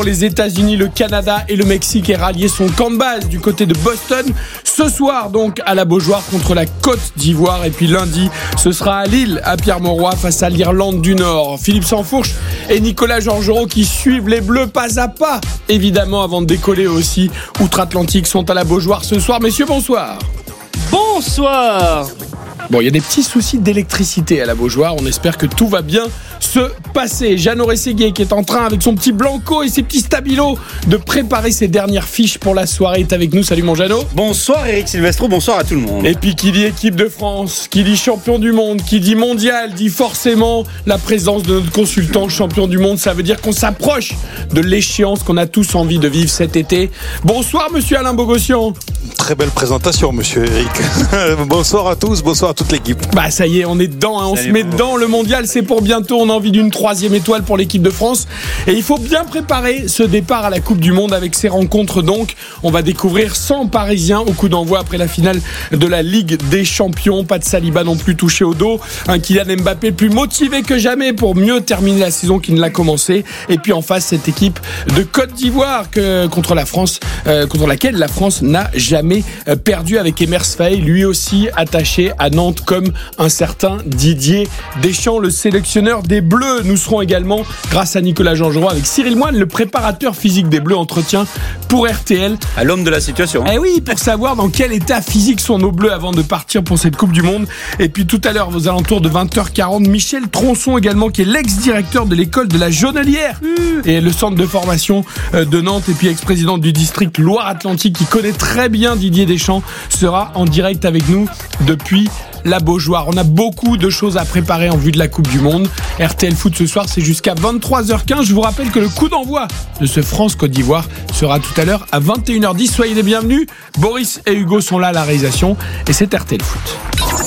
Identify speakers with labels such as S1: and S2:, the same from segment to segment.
S1: Les États-Unis, le Canada et le Mexique est rallié son camp de base du côté de Boston. Ce soir donc à la Beaujoire contre la Côte d'Ivoire. Et puis lundi, ce sera à Lille, à Pierre-Mauroy face à l'Irlande du Nord. Philippe Sansfourche et Nicolas Georgerot qui suivent les Bleus pas à pas, évidemment, avant de décoller aussi. Outre-Atlantique sont à la Beaujoire ce soir. Messieurs, bonsoir.
S2: Bonsoir.
S1: Bon, il y a des petits soucis d'électricité à la Beaujoire. On espère que tout va bien se passer. Jeannot Rességuier qui est en train, avec son petit Blanco et ses petits stabilos, de préparer ses dernières fiches pour la soirée est avec nous. Salut mon Jeannot.
S2: Bonsoir Eric Silvestro, bonsoir à tout le monde.
S1: Et puis qui dit équipe de France, qui dit champion du monde, qui dit mondial, dit forcément la présence de notre consultant champion du monde. Ça veut dire qu'on s'approche de l'échéance qu'on a tous envie de vivre cet été. Bonsoir monsieur Alain Bogossian.
S3: Très belle présentation monsieur Eric. Bonsoir à tous, bonsoir à toute l'équipe.
S1: Bah ça y est, on est dedans, hein, on se met dedans. Le mondial c'est pour bientôt, on a envie d'une 3e étoile pour l'équipe de France. Et il faut bien préparer ce départ à la Coupe du Monde avec ces rencontres donc. On va découvrir 100 Parisiens au coup d'envoi après la finale de la Ligue des Champions. Pas de Saliba non plus touché au dos. Un Kylian Mbappé plus motivé que jamais pour mieux terminer la saison qui ne l'a commencé. Et puis en face cette équipe de Côte d'Ivoire contre la France, contre laquelle la France n'a jamais perdu, avec Emer Faé, lui aussi attaché à Nantes comme un certain Didier Deschamps, le sélectionneur des Bleus. Nous serons également, grâce à Nicolas Georgerot, avec Cyril Moine, le préparateur physique des Bleus, entretien pour RTL.
S2: À l'homme de la situation.
S1: Eh oui, pour savoir dans quel état physique sont nos Bleus avant de partir pour cette Coupe du Monde. Et puis tout à l'heure, aux alentours de 20h40, Michel Tronçon également, qui est l'ex-directeur de l'école de la Jaunelière et le centre de formation de Nantes, et puis ex-président du district Loire-Atlantique, qui connaît très bien Didier Deschamps, sera en direct avec nous depuis la Beaujoire. On a beaucoup de choses à préparer en vue de la Coupe du Monde. RTL Foot ce soir, c'est jusqu'à 23h15. Je vous rappelle que le coup d'envoi de ce France-Côte d'Ivoire sera tout à l'heure à 21h10. Soyez les bienvenus. Boris et Hugo sont là à la réalisation et c'est RTL Foot.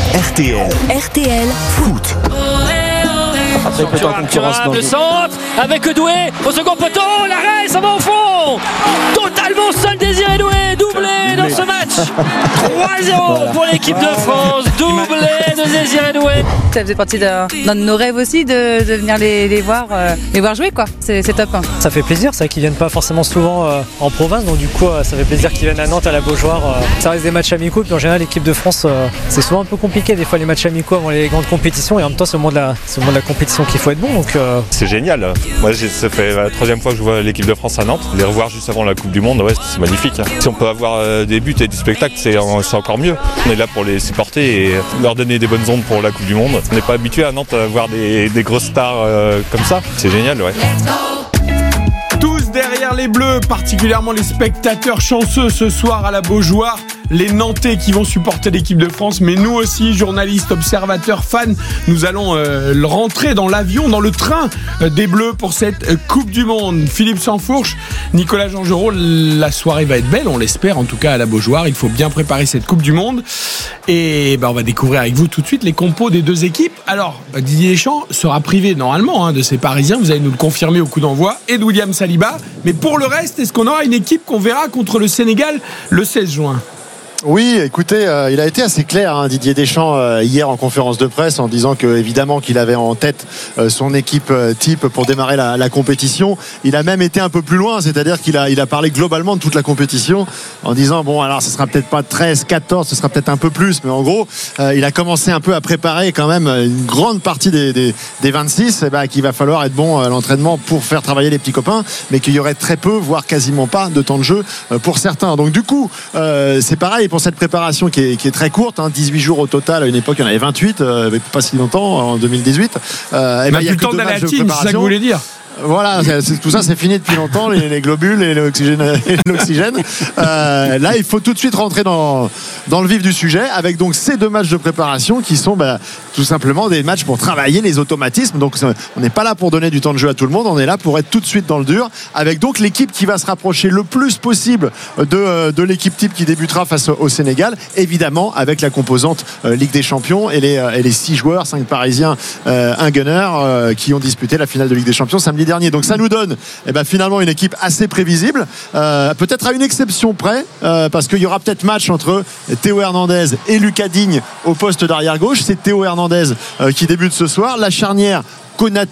S4: RTL Foot.
S2: Après peut-être en concurrence dans le centre avec Doué au second poteau, l'arrêt, ça va au fond. Totalement seul Désiré Doué, doublé dans ce match. 3-0 pour l'équipe de France, doublé de Désiré Doué.
S5: Ça faisait partie d'un de nos rêves aussi de venir les voir jouer quoi. C'est top.
S6: Ça fait plaisir, c'est vrai qu'ils viennent pas forcément souvent en province, donc du coup ça fait plaisir qu'ils viennent à Nantes, à la Beaujoire. Ça reste des matchs amicaux, puis en général l'équipe de France c'est souvent un peu compliqué des fois les matchs amicaux avant les grandes compétitions, et en même temps c'est au moment de la compétition qu'il faut être bon. Donc
S7: c'est génial. Moi ça fait la 3e fois que je vois l'équipe de France à Nantes. Les revoir juste avant la Coupe du Monde, ouais, c'est magnifique. Si on peut avoir des buts et du spectacle, c'est encore mieux. On est là pour les supporter et leur donner des bonnes ondes pour la Coupe du Monde. On n'est pas habitué à Nantes à voir des grosses stars comme ça. C'est génial, ouais.
S1: Tous derrière les Bleus, particulièrement les spectateurs chanceux ce soir à la Beaujoire. Les Nantais qui vont supporter l'équipe de France, mais nous aussi, journalistes, observateurs, fans, nous allons rentrer dans l'avion, dans le train des Bleus pour cette Coupe du Monde. Philippe Sansfourche, Nicolas Georgerot, la soirée va être belle, on l'espère en tout cas à la Beaujoire. Il faut bien préparer cette Coupe du Monde. Et on va découvrir avec vous tout de suite les compos des deux équipes. Alors, Didier Deschamps sera privé normalement de ses Parisiens, vous allez nous le confirmer au coup d'envoi, et de William Saliba. Mais pour le reste, est-ce qu'on aura une équipe qu'on verra contre le Sénégal le 16 juin ?
S8: Oui, écoutez, il a été assez clair, Didier Deschamps, hier en conférence de presse, en disant que évidemment qu'il avait en tête son équipe type pour démarrer la compétition. Il a même été un peu plus loin, c'est-à-dire qu'il a parlé globalement de toute la compétition, en disant bon, alors ce sera peut-être pas 13, 14, ce sera peut-être un peu plus, mais en gros, il a commencé un peu à préparer quand même une grande partie des 26, qu'il va falloir être bon à l'entraînement pour faire travailler les petits copains, mais qu'il y aurait très peu, voire quasiment pas de temps de jeu pour certains. Donc du coup, c'est pareil pour cette préparation qui est très courte, 18 jours au total. À une époque il y en avait 28, pas si longtemps, en 2020.
S1: Il n'y a plus le temps d'aller à la team, c'est ça que vous voulez dire.
S8: Voilà, tout ça c'est fini depuis longtemps, les globules et l'oxygène. Là, il faut tout de suite rentrer dans le vif du sujet avec donc ces 2 matchs de préparation qui sont tout simplement des matchs pour travailler les automatismes. Donc on n'est pas là pour donner du temps de jeu à tout le monde, on est là pour être tout de suite dans le dur, avec donc l'équipe qui va se rapprocher le plus possible de l'équipe type qui débutera face au Sénégal, évidemment avec la composante Ligue des Champions et les 6 joueurs, 5 Parisiens, un Gunner, qui ont disputé la finale de Ligue des Champions samedi dernier. Donc ça nous donne finalement une équipe assez prévisible, peut-être à une exception près, parce qu'il y aura peut-être match entre Théo Hernandez et Lucas Digne au poste d'arrière gauche. C'est Théo Hernandez qui débute ce soir. La charnière Konaté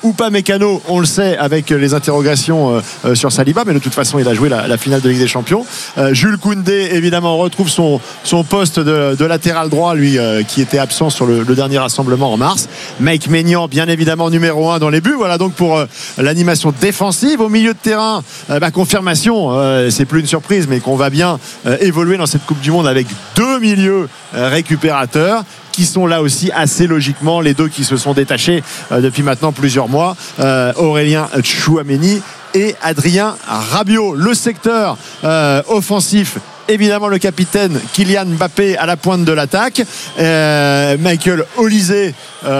S8: Upamecano, on le sait, avec les interrogations sur Saliba, mais de toute façon il a joué la finale de Ligue des Champions. Jules Koundé évidemment retrouve son poste de latéral droit, lui qui était absent sur le dernier rassemblement en mars. Mike Maignan bien évidemment numéro 1 dans les buts. Voilà donc pour l'animation défensive. Au milieu de terrain, confirmation, c'est plus une surprise, mais qu'on va bien évoluer dans cette Coupe du Monde avec 2 milieux récupérateurs qui sont là aussi assez logiquement les deux qui se sont détachés depuis maintenant plusieurs mois, Aurélien Tchouaméni et Adrien Rabiot. Le secteur offensif, évidemment le capitaine Kylian Mbappé à la pointe de l'attaque, Michael Olise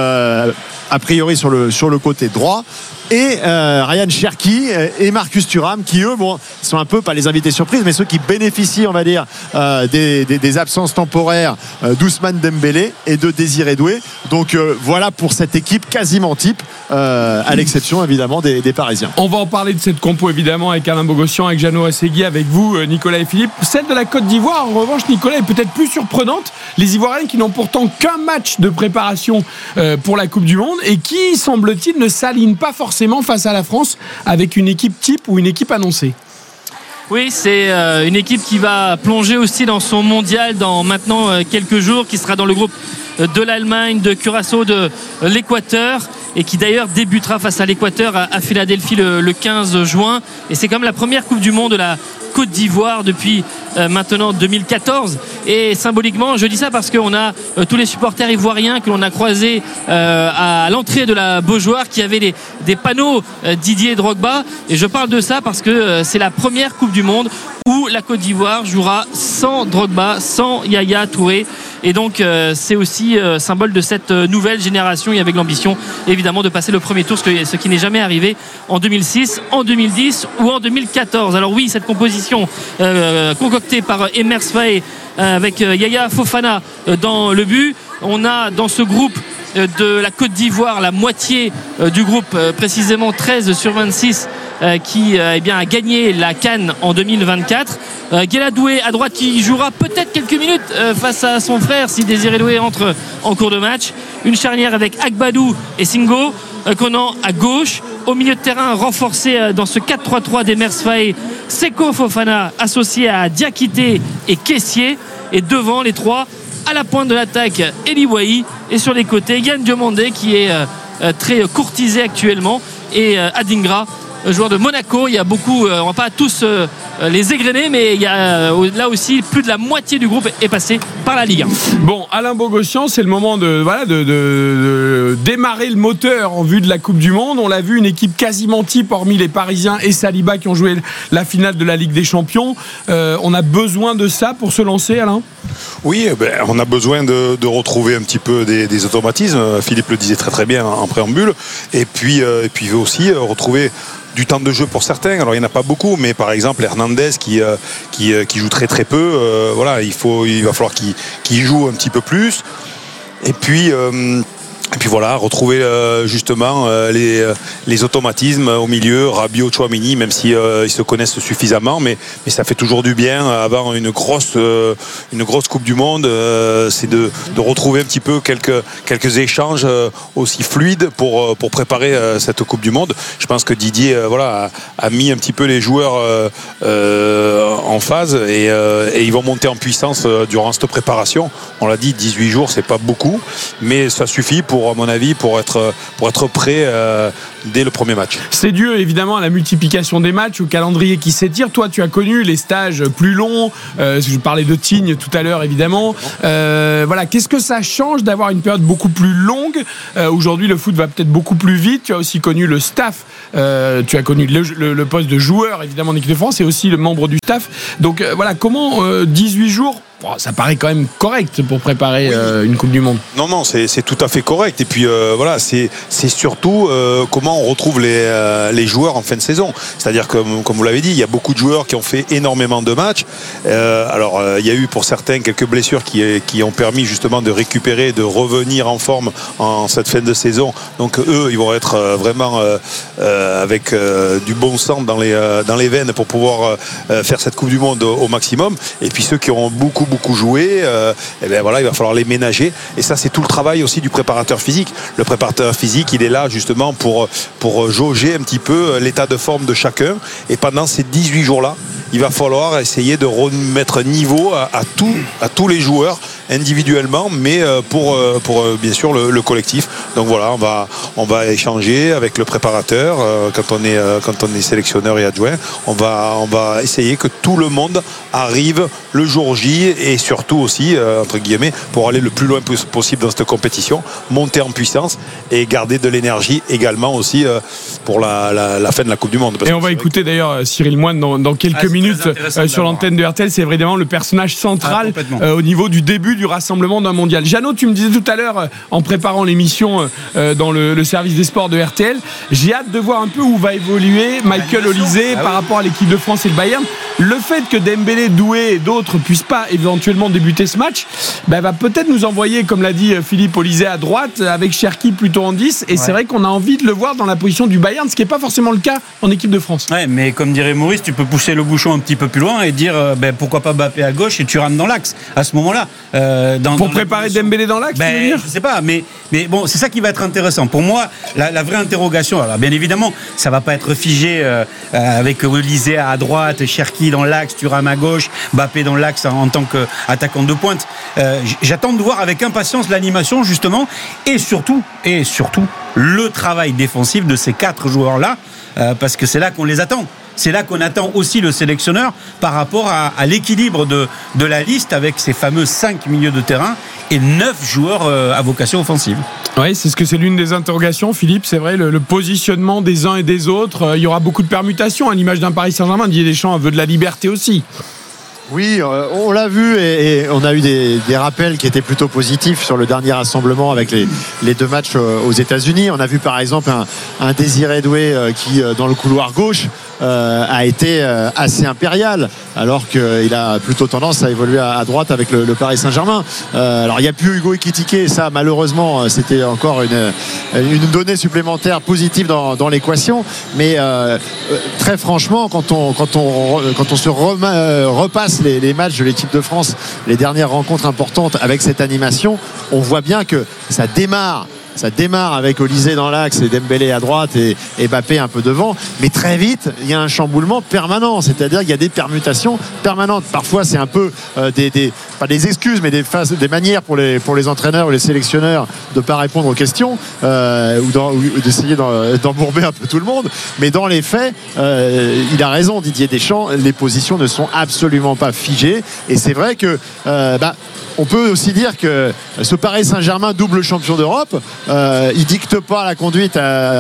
S8: a priori sur le côté droit, et Ryan Cherki et Marcus Thuram qui eux sont un peu pas les invités surprises, mais ceux qui bénéficient on va dire des absences temporaires d'Ousmane Dembélé et de Désiré Doué. Donc voilà pour cette équipe quasiment type, à l'exception évidemment des Parisiens.
S1: On va en parler de cette compo évidemment avec Alain Bogossian, avec Jeannot Assegui, avec vous Nicolas et Philippe. Celle de la Côte d'Ivoire en revanche, Nicolas, est peut-être plus surprenante. Les Ivoiriens qui n'ont pourtant qu'un match de préparation pour la Coupe du Monde et qui semble-t-il ne s'alignent pas forcément face à la France avec une équipe type ou une équipe annoncée.
S2: Oui, c'est une équipe qui va plonger aussi dans son mondial dans maintenant quelques jours, qui sera dans le groupe de l'Allemagne, de Curaçao, de l'Équateur, et qui d'ailleurs débutera face à l'Équateur à Philadelphie le 15 juin. Et c'est comme la première Coupe du Monde de la Côte d'Ivoire depuis maintenant 2014. Et symboliquement, je dis ça parce qu'on a tous les supporters ivoiriens que l'on a croisés à l'entrée de la Beaujoire qui avaient des panneaux Didier Drogba. Et je parle de ça parce que c'est la première Coupe du Monde où la Côte d'Ivoire jouera sans Drogba, sans Yaya Touré. Et donc c'est aussi symbole de cette nouvelle génération, et avec l'ambition évidemment de passer le premier tour, ce qui n'est jamais arrivé en 2006, en 2010 ou en 2014. Alors oui, cette composition concoctée par Emers Faé avec Yaya Fofana dans le but. On a dans ce groupe de la Côte d'Ivoire la moitié du groupe, précisément 13 sur 26 qui a gagné la CAN en 2024. Guéla Doué à droite qui jouera peut-être quelques minutes face à son frère si Désiré Doué entre en cours de match. Une charnière avec Agbadou et Singo. Conan à gauche. Au milieu de terrain renforcé dans ce 4-3-3 d'Emers Faé, Seko Fofana associé à Diakité et Kessié. Et devant les trois, à la pointe de l'attaque, Eli Wahi, et sur les côtés Yann Diomandé qui est très courtisé actuellement, et Adingra, joueur de Monaco. Il y a beaucoup, on va pas tous les égrener, mais il y a là aussi plus de la moitié du groupe est passé par la Ligue 1.
S1: Bon, Alain Bogossian, c'est le moment de démarrer le moteur en vue de la Coupe du Monde. On l'a vu, une équipe quasiment type, hormis les Parisiens et Saliba qui ont joué la finale de la Ligue des Champions. On a besoin de ça pour se lancer, Alain ?
S3: Oui, on a besoin de retrouver un petit peu des automatismes. Philippe le disait très très bien en préambule. Et puis aussi retrouver du temps de jeu pour certains. Alors il n'y en a pas beaucoup, mais par exemple Hernandez qui joue très très peu, il va falloir qu'il joue un petit peu plus. Et puis voilà, retrouver justement les automatismes au milieu, Rabiot, Tchouaméni, même si ils se connaissent suffisamment, mais ça fait toujours du bien avant une grosse Coupe du Monde, c'est de retrouver un petit peu quelques échanges aussi fluides pour préparer cette Coupe du Monde. Je pense que Didier a mis un petit peu les joueurs en phase et ils vont monter en puissance durant cette préparation. On l'a dit, 18 jours, c'est pas beaucoup, mais ça suffit à mon avis, pour être prêt dès le premier match.
S1: C'est dû évidemment à la multiplication des matchs, au calendrier qui s'étire. Toi, tu as connu les stages plus longs. Je parlais de Tignes tout à l'heure, évidemment. Qu'est-ce que ça change d'avoir une période beaucoup plus longue ? Aujourd'hui, le foot va peut-être beaucoup plus vite. Tu as aussi connu le staff. Tu as connu le poste de joueur, évidemment, en équipe de France, et aussi le membre du staff. Donc, comment 18 jours ? Ça paraît quand même correct pour préparer une Coupe du Monde.
S3: Non, c'est tout à fait correct. Et puis c'est surtout comment on retrouve les joueurs en fin de saison. C'est-à-dire que, comme vous l'avez dit, il y a beaucoup de joueurs qui ont fait énormément de matchs. Il y a eu pour certains quelques blessures qui ont permis justement de récupérer, de revenir en forme en cette fin de saison. Donc eux, ils vont être vraiment avec du bon sang dans les veines pour pouvoir faire cette Coupe du Monde au maximum. Et puis ceux qui auront beaucoup joué, il va falloir les ménager, et ça c'est tout le travail aussi du préparateur physique. Le préparateur physique, il est là justement pour jauger un petit peu l'état de forme de chacun. Et pendant ces 18 jours-là, il va falloir essayer de remettre niveau à tous les joueurs individuellement, mais pour bien sûr le collectif. Donc voilà, on va échanger avec le préparateur quand on est sélectionneur et adjoint. On va essayer que tout le monde arrive le jour J et surtout aussi entre guillemets pour aller le plus loin possible dans cette compétition, monter en puissance et garder de l'énergie également aussi pour la fin de la Coupe du Monde.
S1: Et on va écouter d'ailleurs Cyril Moine dans quelques minutes sur l'antenne de RTL. C'est évidemment le personnage central au niveau du début du rassemblement d'un mondial. Jeannot, tu me disais tout à l'heure en préparant l'émission dans le service des sports de RTL, j'ai hâte de voir un peu où va évoluer Michael Olise par rapport à l'équipe de France et le Bayern. Le fait que Dembélé, Doué et d'autres puissent pas éventuellement débuter ce match va peut-être nous envoyer, comme l'a dit Philippe, Olise à droite avec Cherki plutôt en 10 et c'est vrai qu'on a envie de le voir dans la position du Bayern, ce qui n'est pas forcément le cas en équipe de France.
S9: Ouais, mais comme dirait Maurice, tu peux pousser le bouchon un petit peu plus loin et dire pourquoi pas Mbappé à gauche et tu rentres dans l'axe à ce moment-là.
S1: Pour préparer Dembélé dans l'axe, tu veux dire ?
S9: Je sais pas, mais bon, c'est ça qui va être intéressant. Pour moi, la vraie interrogation, alors bien évidemment, ça va pas être figé avec Olise à droite, Cherki dans l'axe, Thuram à gauche, Mbappé dans l'axe en tant qu'attaquant de pointe. J'attends de voir avec impatience l'animation justement et surtout le travail défensif de ces 4 joueurs-là parce que c'est là qu'on les attend. C'est là qu'on attend aussi le sélectionneur par rapport à l'équilibre de la liste avec ces fameux 5 milieux de terrain et 9 joueurs à vocation offensive.
S1: Oui, c'est l'une des interrogations, Philippe. C'est vrai, le positionnement des uns et des autres. Il y aura beaucoup de permutations à l'image d'un Paris Saint-Germain. Didier Deschamps veut de la liberté aussi.
S8: Oui, on l'a vu et on a eu des rappels qui étaient plutôt positifs sur le dernier rassemblement avec les 2 matchs aux États-Unis. On a vu par exemple un Désiré Doué qui, dans le couloir gauche, a été assez impérial, alors qu'il a plutôt tendance à évoluer à droite avec le Paris Saint-Germain. Alors il n'y a plus Hugo Ekitike, ça malheureusement c'était encore une donnée supplémentaire positive dans l'équation. Mais très franchement, quand on se repasse les matchs de l'équipe de France, les dernières rencontres importantes avec cette animation, on voit bien que ça démarre avec Olise dans l'axe et Dembélé à droite et Mbappé un peu devant, mais très vite il y a un chamboulement permanent, c'est-à-dire qu'il y a des permutations permanentes. Parfois c'est un peu pas des excuses mais des manières pour les entraîneurs ou les sélectionneurs de ne pas répondre aux questions ou d'essayer d'embourber un peu tout le monde, mais dans les faits il a raison Didier Deschamps, les positions ne sont absolument pas figées et c'est vrai que on peut aussi dire que ce Paris Saint-Germain double champion d'Europe, il dicte pas sa conduite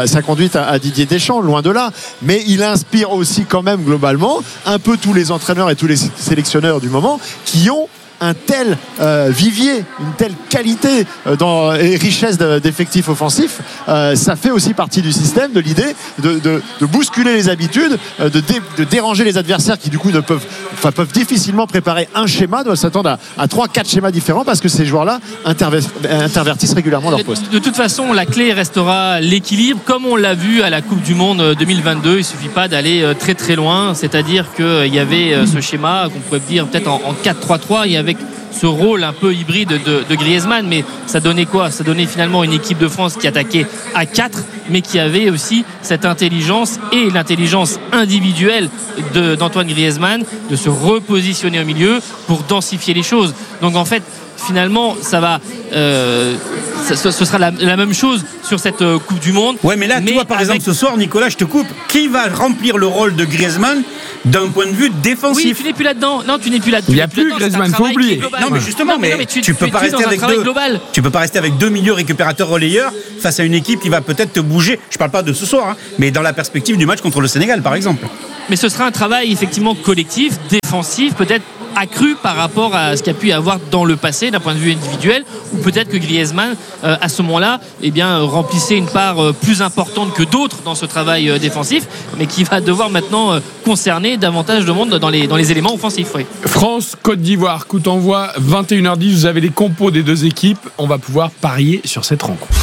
S8: à Didier Deschamps, loin de là, mais il inspire aussi quand même globalement un peu tous les entraîneurs et tous les sélectionneurs du moment qui ont un tel vivier, une telle qualité et richesse d'effectifs offensifs, ça fait aussi partie du système, de l'idée de bousculer les habitudes, de déranger les adversaires qui du coup peuvent difficilement préparer un schéma, doivent s'attendre à 3-4 schémas différents parce que ces joueurs-là intervertissent régulièrement leur poste.
S2: De toute façon, la clé restera l'équilibre, comme on l'a vu à la Coupe du Monde 2022. Il ne suffit pas d'aller très très loin, c'est-à-dire qu'il y avait ce schéma qu'on pourrait dire peut-être en 4-3-3, il y avait ce rôle un peu hybride de Griezmann, mais ça donnait quoi ? Ça donnait finalement une équipe de France qui attaquait à 4, mais qui avait aussi cette intelligence et l'intelligence individuelle d'Antoine Griezmann de se repositionner au milieu pour densifier les choses. Donc en fait, finalement, ça va... ce sera la même chose sur cette Coupe du Monde.
S9: Ouais, mais là, tu vois, par exemple, ce soir, Nicolas, je te coupe, qui va remplir le rôle de Griezmann d'un point de vue défensif?
S2: Oui, tu n'es plus là-dedans. Non, tu n'es plus là-dedans.
S1: Il n'y a plus Griezmann, il faut oublier.
S9: Non, mais justement, tu peux pas rester avec tu peux pas rester avec 2 milieux récupérateurs relayeurs face à une équipe qui va peut-être te bouger. Je parle pas de ce soir, mais dans la perspective du match contre le Sénégal, par exemple.
S2: Mais ce sera un travail effectivement collectif, défensif, peut-être accru par rapport à ce qu'il y a pu y avoir dans le passé d'un point de vue individuel, ou peut-être que Griezmann à ce moment-là remplissait une part plus importante que d'autres dans ce travail défensif, mais qui va devoir maintenant concerner davantage de monde dans les éléments offensifs. Oui.
S1: France, Côte d'Ivoire, coup d'envoi 21h10, vous avez les compos des 2 équipes, on va pouvoir parier sur cette rencontre.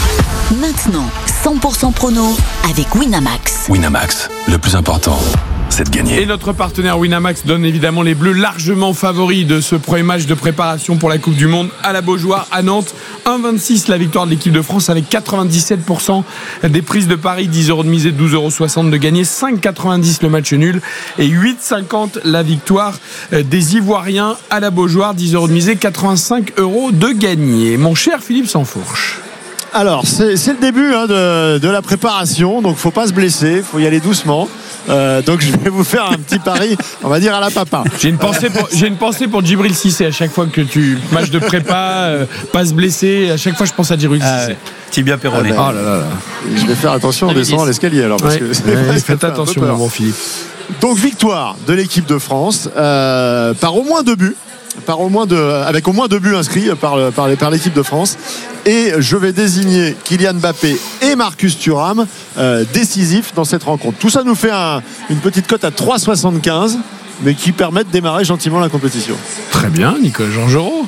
S4: Maintenant, 100% prono avec Winamax.
S10: Winamax, le plus important, c'est de gagner.
S1: Et notre partenaire Winamax donne évidemment les Bleus largement favoris de ce premier match de préparation pour la Coupe du Monde à la Beaujoire, à Nantes. 1,26 la victoire de l'équipe de France avec 97% des prises de paris, 10 € de mise et 12,60 € de gagné, 5,90 le match nul et 8,50 la victoire des Ivoiriens à la Beaujoire, 10 € de mise et 85 € de gagné. Mon cher Philippe Sansfourche.
S8: Alors, c'est le début de la préparation, donc faut pas se blesser, faut y aller doucement. Donc je vais vous faire un petit pari, on va dire à la papa.
S1: J'ai une pensée pour Djibril Cissé. À chaque fois que tu match de prépa, pas se blesser, à chaque fois je pense à Djibril Cissé.
S9: Tibia Perronnet.
S8: Oh là là. Je vais faire attention en descendant l'escalier alors. Parce que
S1: faites attention, mon bon Philippe.
S8: Donc victoire de l'équipe de France par au moins 2 buts. Avec au moins 2 buts inscrits par l'équipe de France. Et je vais désigner Kylian Mbappé et Marcus Thuram décisifs dans cette rencontre. Tout ça nous fait une petite cote à 3,75, mais qui permet de démarrer gentiment la compétition.
S1: Très bien, Nicolas Georgerot.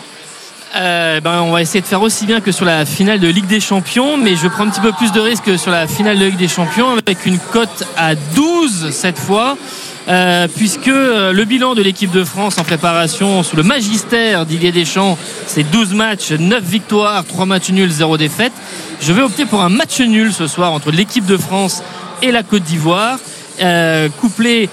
S2: On va essayer de faire aussi bien que sur la finale de Ligue des Champions, mais je prends un petit peu plus de risques sur la finale de Ligue des Champions avec une cote à 12 cette fois. Puisque le bilan de l'équipe de France en préparation sous le magistère Didier Deschamps, c'est 12 matchs, 9 victoires, 3 matchs nuls, 0 défaite. Je vais opter pour un match nul ce soir entre l'équipe de France et la Côte d'Ivoire, couplé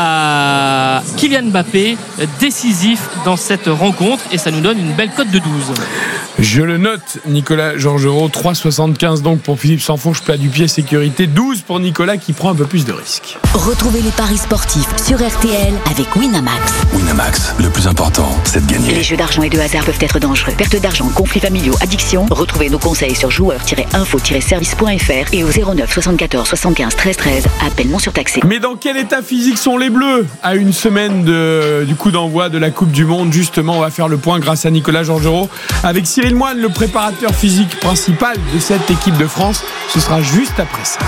S2: à Kylian Mbappé, décisif dans cette rencontre, et ça nous donne une belle cote de 12.
S1: Je le note, Nicolas Georgerot, 3,75 donc pour Philippe Sansfourche, plat du pied, sécurité, 12 pour Nicolas qui prend un peu plus de risques.
S4: Retrouvez les paris sportifs sur RTL avec Winamax.
S10: Winamax, le plus important, c'est de gagner.
S4: Les jeux d'argent et de hasard peuvent être dangereux. Perte d'argent, conflits familiaux, addiction. Retrouvez nos conseils sur joueurs-info-service.fr et au 09 74 75 13 13. Appel non surtaxé.
S1: Mais dans quel état physique sont les Bleus à une semaine du coup d'envoi de la Coupe du Monde? Justement, on va faire le point grâce à Nicolas Georgerot avec Cyril Moine, le préparateur physique principal de cette équipe de France. Ce sera juste après ça.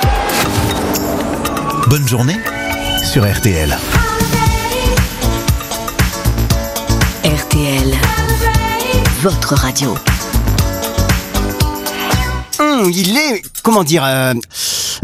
S10: Bonne journée sur RTL.
S4: RTL, votre radio.
S11: Il est... comment dire...
S12: Bon ?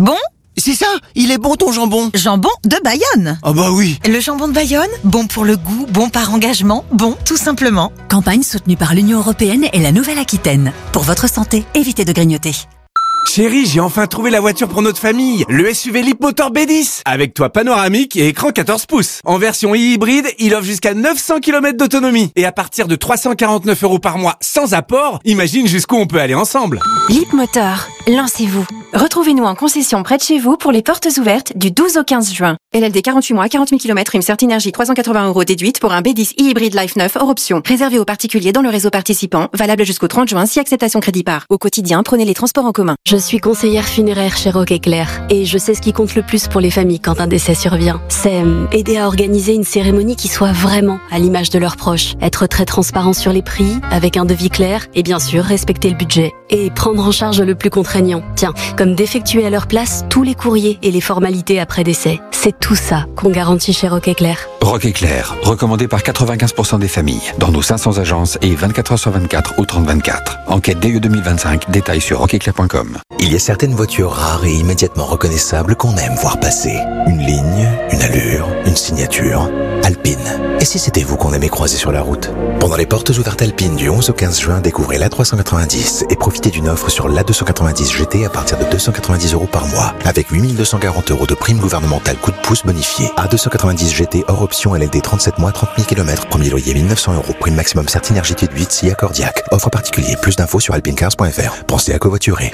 S11: C'est ça, il est bon ton jambon.
S12: Jambon de Bayonne.
S11: Oh bah oui.
S12: Le jambon de Bayonne, bon pour le goût, bon par engagement, bon tout simplement.
S13: Campagne soutenue par l'Union Européenne et la Nouvelle-Aquitaine. Pour votre santé, évitez de grignoter.
S11: Chérie, j'ai enfin trouvé la voiture pour notre famille. Le SUV Leapmotor B10. Avec toit panoramique et écran 14 pouces. En version hybride, il offre jusqu'à 900 km d'autonomie. Et à partir de 349 € par mois sans apport, imagine jusqu'où on peut aller ensemble.
S14: Leapmotor, lancez-vous. Retrouvez-nous en concession près de chez vous pour les portes ouvertes du 12 au 15 juin. LLD 48 mois, 40 000 km, une Certi Énergie 380 € déduite pour un B10 e-hybride Life 9 hors option. Réservé aux particuliers dans le réseau participant, valable jusqu'au 30 juin si acceptation crédit par. Au quotidien, prenez les transports en commun.
S15: Je suis conseillère funéraire chez Rock Éclair et je sais ce qui compte le plus pour les familles quand un décès survient. C'est aider à organiser une cérémonie qui soit vraiment à l'image de leurs proches. Être très transparent sur les prix, avec un devis clair et bien sûr respecter le budget. Et prendre en charge le plus contraignant. Tiens, comme d'effectuer à leur place tous les courriers et les formalités après décès. C'est tout ça qu'on garantit chez Rock Éclair.
S16: Rock Éclair, recommandé par 95% des familles, dans nos 500 agences et 24h/24 au 30/24. Enquête DE 2025, détails sur rockeclair.com.
S17: Il y a certaines voitures rares et immédiatement reconnaissables qu'on aime voir passer. Une ligne, une allure, une signature. Alpine. Et si c'était vous qu'on aimait croiser sur la route? Pendant les portes ouvertes Alpine du 11 au 15 juin, découvrez l'A390 et profitez d'une offre sur l'A290 GT à partir de 290 € par mois. Avec 8 240 € de prime gouvernementale coup de pouce bonifié. A290 GT hors option LLD 37 mois, 30 000 km. Premier loyer 1 900 €. Prime maximum Certi Énergie déduite si accordiaque. Offre particulier. Plus d'infos sur alpinecars.fr. Pensez à covoiturer.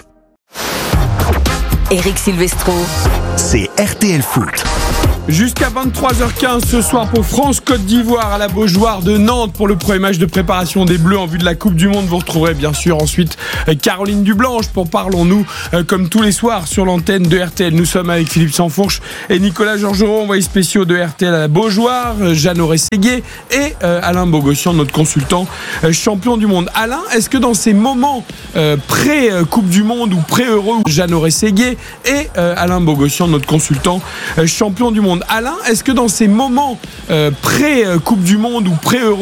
S4: Eric Silvestro.
S10: C'est RTL Foot.
S1: Jusqu'à 23h15 ce soir pour France-Côte d'Ivoire à la Beaujoire de Nantes pour le premier match de préparation des Bleus en vue de la Coupe du Monde. Vous retrouverez bien sûr ensuite Caroline Dublanche pour Parlons-nous comme tous les soirs sur l'antenne de RTL. Nous sommes avec Philippe Sansfourche et Nicolas Georgerot, envoyé spéciaux de RTL à la Beaujoire, Jeanne Auré-Séguier et Alain Bogossian, notre consultant champion du monde. Alain, est-ce que dans ces moments pré-Coupe du Monde ou pré-Euro, Jeanne Auré-Séguier et Alain Bogossian, notre consultant champion du monde. Alain, est-ce que dans ces moments pré-Coupe du Monde ou pré-Euro,